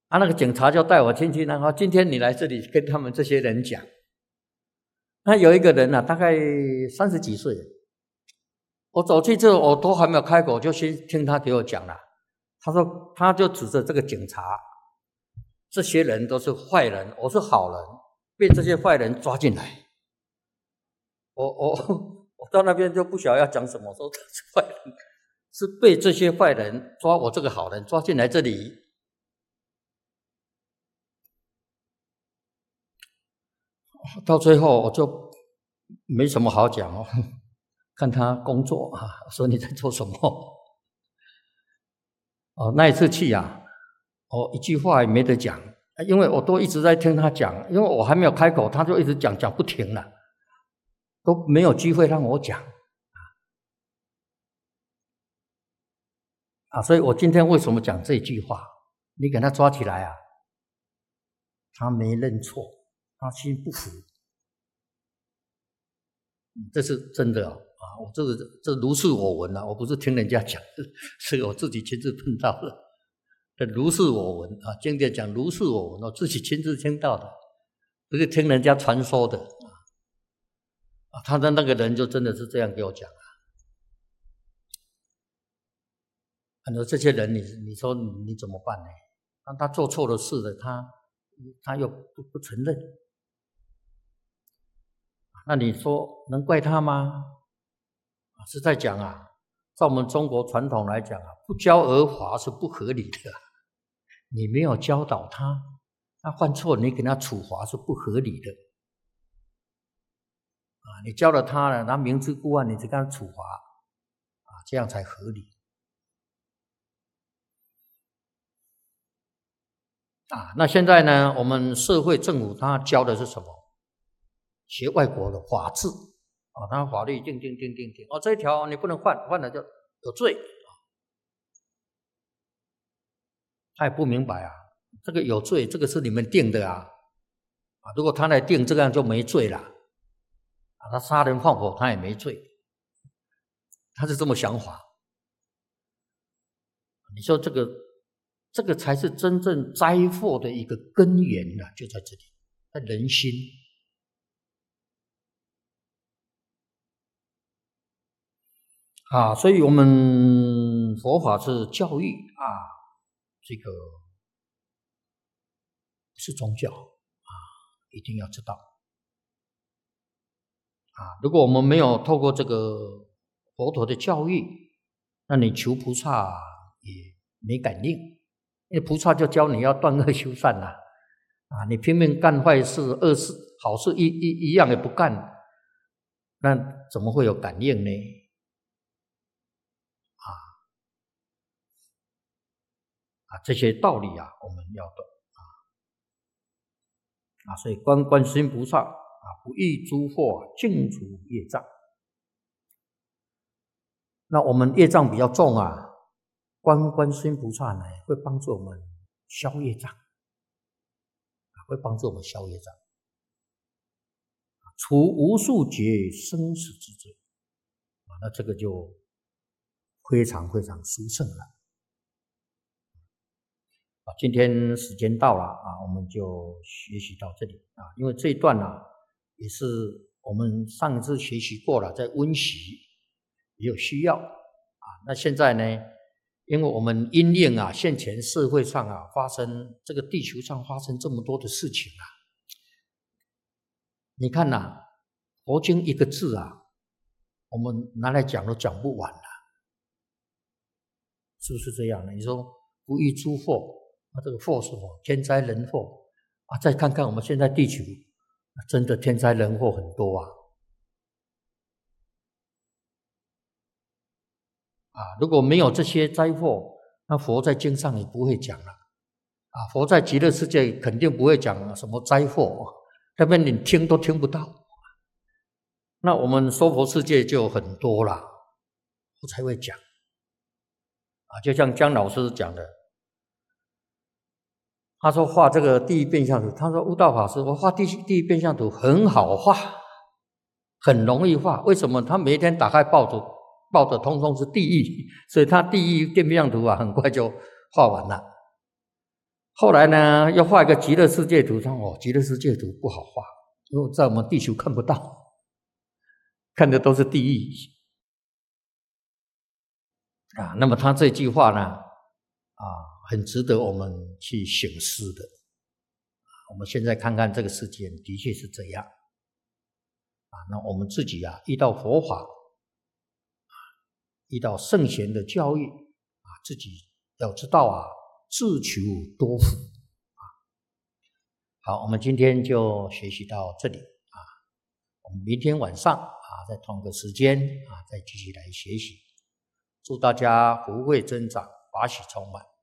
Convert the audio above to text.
那个警察就带我进去，然后今天你来这里跟他们这些人讲。那有一个人大概30几岁，我走去之后我都还没有开口，就先听他给我讲了。他说他就指着这个警察，这些人都是坏人，我是好人，被这些坏人抓进来。我到那边就不晓得要讲什么，说他是坏人，是被这些坏人抓我这个好人抓进来这里。到最后我就没什么好讲看他工作说你在做什么？那一次去一句话也没得讲，因为我都一直在听他讲，因为我还没有开口，他就一直讲不停了，都没有机会让我讲所以我今天为什么讲这句话？你给他抓起来他没认错，他心不服，这是真的我这如是我闻我不是听人家讲的，是我自己亲自碰到的。这如是我闻经典讲如是我闻，我自己亲自听到的，不是听人家传说的他的那个人就真的是这样给我讲很多这些人你说你怎么办呢？当他做错了事了，他又不承认，那你说能怪他吗？是在讲在我们中国传统来讲不教而罚是不合理的。你没有教导他犯错你给他处罚是不合理的你教了他了，他明知故犯你只给他处罚这样才合理那现在呢，我们社会政府他教的是什么？学外国的法治他法律定这一条你不能犯，犯了就有罪他也不明白这个有罪，这个是你们定的如果他来定，这样就没罪了他杀人放火他也没罪，他是这么想法。你说这个才是真正灾祸的一个根源就在这里，在人心所以我们佛法是教育这个不是宗教一定要知道如果我们没有透过这个佛陀的教育，那你求菩萨也没感应，因为菩萨就教你要断恶修善你拼命干坏事，恶事好事一样也不干，那怎么会有感应呢？这些道理我们要懂所以观世音菩萨不异诸惑净除业障。那我们业障比较重观世音菩萨呢会帮助我们消业障会帮助我们消业障除无数劫生死之罪那这个就非常非常殊胜了今天时间到了我们就学习到这里因为这一段也是我们上一次学习过了，在温习也有需要那现在呢，因为我们因应现前社会上发生这个地球上发生这么多的事情你看佛经一个字我们拿来讲都讲不完是不是这样呢？你说不异诸惑这个祸是什么？天灾人祸再看看我们现在地球真的天灾人祸很多如果没有这些灾祸，那佛在经上也不会讲了佛在极乐世界肯定不会讲什么灾祸，那边你听都听不到那我们娑婆世界就很多了，我才会讲就像姜老师讲的，他说画这个地狱变相图，他说悟道法师我画地狱变相图很好画，很容易画，为什么？他每一天打开报纸通通是地狱，所以他地狱变相图很快就画完了后来呢，又画一个极乐世界图，说极乐世界图不好画，因为在我们地球看不到，看的都是地狱啊。那么他这句话呢，很值得我们去省思的。我们现在看看这个世界，的确是这样那我们自己遇到佛法，遇到圣贤的教育自己要知道自求多福好，我们今天就学习到这里我们明天晚上在同一个时间再继续来学习。祝大家福慧增长，法喜充满。